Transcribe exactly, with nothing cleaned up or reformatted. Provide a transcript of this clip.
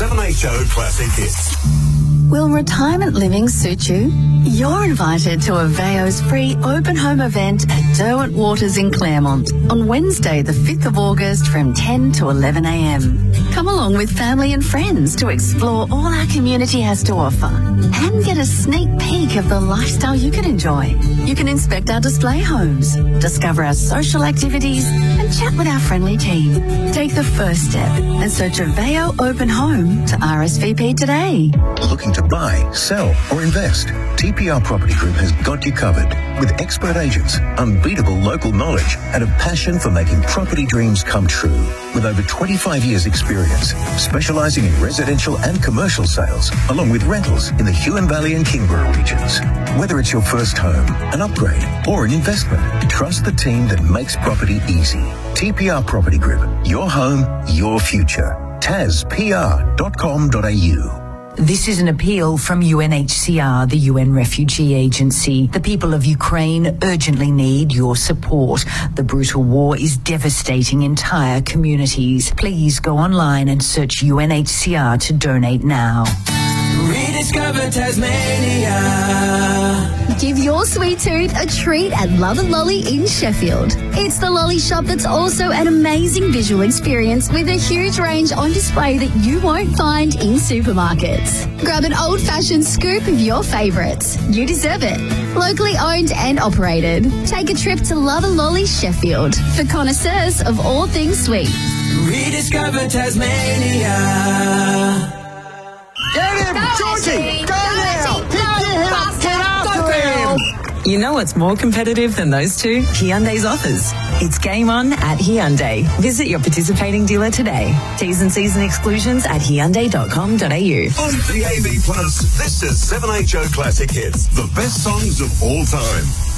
seven H O Classic Hits. Will retirement living suit you? You're invited to Aveo's free open home event at Derwent Waters in Claremont on Wednesday the fifth of August from ten to eleven a m. Come along with family and friends to explore all our community has to offer and get a sneak peek of the lifestyle you can enjoy. You can inspect our display homes, discover our social activities and chat with our friendly team. Take the first step and search Aveo Open Home to R S V P today. Looking to buy, sell or invest? T P R Property Group has got you covered with expert agents, unbeatable local knowledge and a passion for making property dreams come true. With over twenty-five years experience, specialising in residential and commercial sales, along with rentals in the Huon Valley and Kingborough regions. Whether it's your first home, an upgrade or an investment, trust the team that makes property easy. T P R Property Group, your home, your future. taz p r dot com dot a u. This is an appeal from U N H C R, the U N Refugee Agency. The people of Ukraine urgently need your support. The brutal war is devastating entire communities. Please go online and search U N H C R to donate now. Rediscover Tasmania. Give your sweet tooth a treat at Love and Lolly in Sheffield. It's the lolly shop that's also an amazing visual experience with a huge range on display that you won't find in supermarkets. Grab an old-fashioned scoop of your favourites. You deserve it. Locally owned and operated. Take a trip to Love and Lolly Sheffield for connoisseurs of all things sweet. Rediscover Tasmania. Get him! Georgie! Go now! Pick him up! Get after him! You know what's more competitive than those two? Hyundai's offers. It's game on at Hyundai. Visit your participating dealer today. T's and C's and exclusions at hyundai dot com dot a u. On D A B Plus, this is seven H O Classic Hits, the best songs of all time.